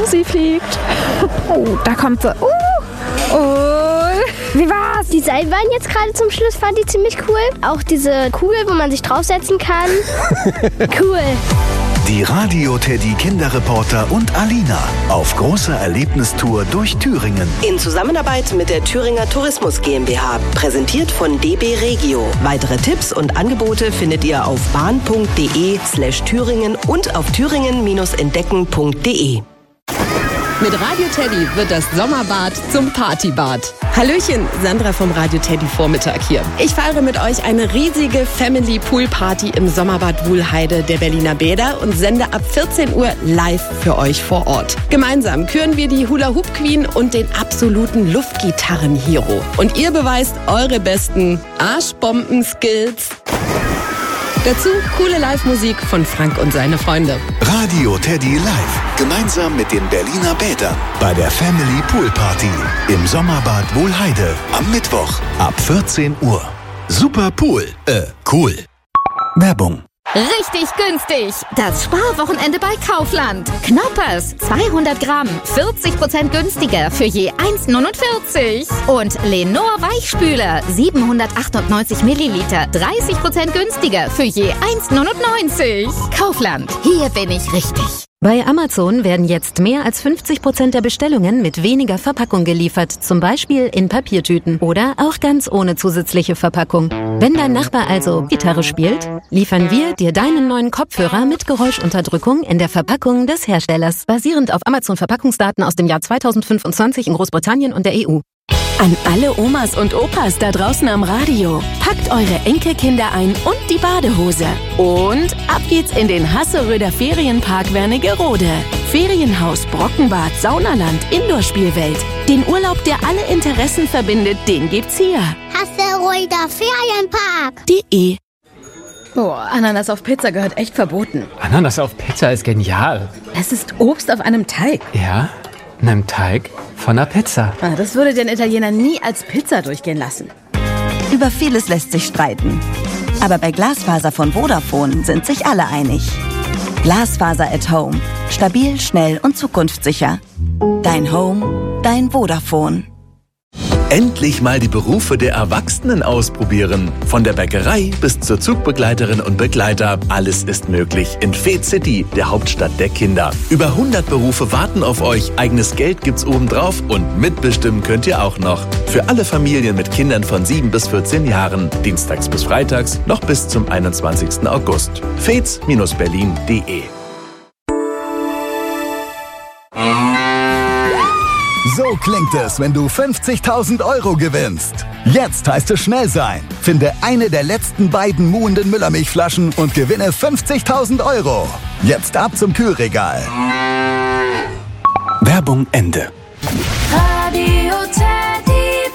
sie fliegt. Oh, da kommt sie. Wie war's? Die Seilbahn jetzt gerade zum Schluss fand ich ziemlich cool. Auch diese Kugel, wo man sich draufsetzen kann. Cool. Die Radio Teddy Kinderreporter und Alina auf großer Erlebnistour durch Thüringen. In Zusammenarbeit mit der Thüringer Tourismus GmbH. Präsentiert von DB Regio. Weitere Tipps und Angebote findet ihr auf bahn.de/Thüringen und auf thüringen-entdecken.de. Mit Radio Teddy wird das Sommerbad zum Partybad. Hallöchen, Sandra vom Radio Teddy Vormittag hier. Ich feiere mit euch eine riesige Family Pool Party im Sommerbad Wuhlheide der Berliner Bäder und sende ab 14 Uhr live für euch vor Ort. Gemeinsam küren wir die Hula Hoop Queen und den absoluten Luftgitarren-Hero. Und ihr beweist eure besten Arschbomben-Skills. Dazu coole Live-Musik von Frank und seine Freunde. Radio Teddy Live. Gemeinsam mit den Berliner Bädern bei der Family Pool Party im Sommerbad Wuhlheide am Mittwoch ab 14 Uhr. Super Pool. Cool. Werbung. Richtig günstig. Das Sparwochenende bei Kaufland. Knoppers, 200 Gramm, 40% günstiger für je 1,49. Und Lenor Weichspüler, 798 Milliliter, 30% günstiger für je 1,99. Kaufland, hier bin ich richtig. Bei Amazon werden jetzt mehr als 50% der Bestellungen mit weniger Verpackung geliefert, zum Beispiel in Papiertüten oder auch ganz ohne zusätzliche Verpackung. Wenn dein Nachbar also Gitarre spielt, liefern wir dir deinen neuen Kopfhörer mit Geräuschunterdrückung in der Verpackung des Herstellers, basierend auf Amazon-Verpackungsdaten aus dem Jahr 2025 in Großbritannien und der EU. An alle Omas und Opas da draußen am Radio. Packt eure Enkelkinder ein und die Badehose. Und ab geht's in den Hasseröder Ferienpark Wernigerode. Ferienhaus, Brockenbad, Saunaland, Indoor-Spielwelt. Den Urlaub, der alle Interessen verbindet, den gibt's hier. Hasseröder Ferienpark. .de. Boah, Ananas auf Pizza gehört echt verboten. Ananas auf Pizza ist genial. Es ist Obst auf einem Teig. Ja, einem Teig von einer Pizza. Das würde den Italiener nie als Pizza durchgehen lassen. Über vieles lässt sich streiten. Aber bei Glasfaser von Vodafone sind sich alle einig. Glasfaser at Home. Stabil, schnell und zukunftssicher. Dein Home, dein Vodafone. Endlich mal die Berufe der Erwachsenen ausprobieren. Von der Bäckerei bis zur Zugbegleiterin und Begleiter. Alles ist möglich in Fed City, der Hauptstadt der Kinder. Über 100 Berufe warten auf euch. Eigenes Geld gibt's obendrauf und mitbestimmen könnt ihr auch noch. Für alle Familien mit Kindern von 7 bis 14 Jahren. Dienstags bis freitags noch bis zum 21. August. feds-berlin.de. So klingt es, wenn du 50.000 Euro gewinnst. Jetzt heißt es schnell sein. Finde eine der letzten beiden muhenden Müllermilchflaschen und gewinne 50.000 Euro. Jetzt ab zum Kühlregal. Werbung Ende. Radio Teddy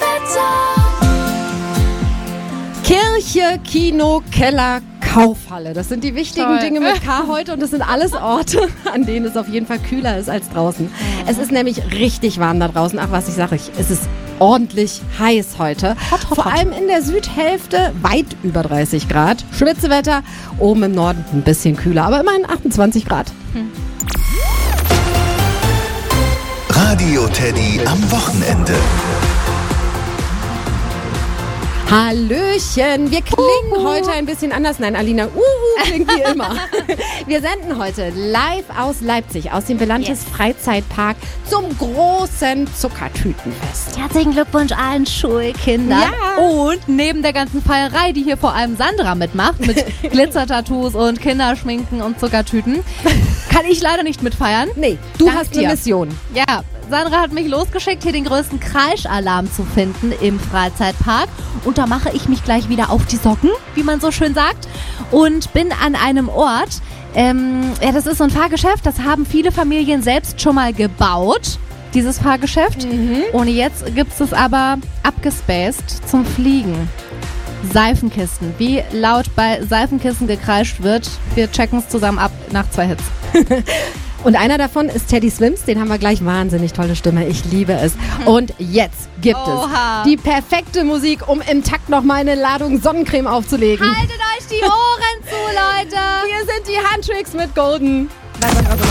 Kirche, Kino, Keller, Kaufhalle. Das sind die wichtigen Dinge mit K heute und das sind alles Orte, an denen es auf jeden Fall kühler ist als draußen. Es ist nämlich richtig warm da draußen. Ach, was ich sage, es ist ordentlich heiß heute. Vor allem in der Südhälfte weit über 30 Grad. Schwitzewetter, oben im Norden ein bisschen kühler, aber immerhin 28 Grad. Radio Teddy am Wochenende. Hallöchen, wir klingen heute ein bisschen anders. Nein, Alina, klingt wie immer. Wir senden heute live aus Leipzig, aus dem Belantes Freizeitpark zum großen Zuckertütenfest. Herzlichen Glückwunsch allen Schulkindern. Ja. Und neben der ganzen Feierei, die hier vor allem Sandra mitmacht, mit Glitzertattoos und Kinderschminken und Zuckertüten, kann ich leider nicht mitfeiern. Nee, du hast eine Mission. Ja, Sandra hat mich losgeschickt, hier den größten Kreischalarm zu finden im Freizeitpark. Und da mache ich mich gleich wieder auf die Socken, wie man so schön sagt. Und bin an einem Ort, das ist so ein Fahrgeschäft, das haben viele Familien selbst schon mal gebaut, dieses Fahrgeschäft. Und jetzt gibt es aber abgespaced zum Fliegen. Seifenkisten. Wie laut bei Seifenkissen gekreischt wird, wir checken es zusammen ab nach 2 Hits. Und einer davon ist Teddy Swims, den haben wir gleich, wahnsinnig tolle Stimme, ich liebe es. Und jetzt gibt es die perfekte Musik, um im Takt noch mal eine Ladung Sonnencreme aufzulegen. Haltet euch die Ohren zu, Leute! Hier sind die Handtricks mit Golden. Bei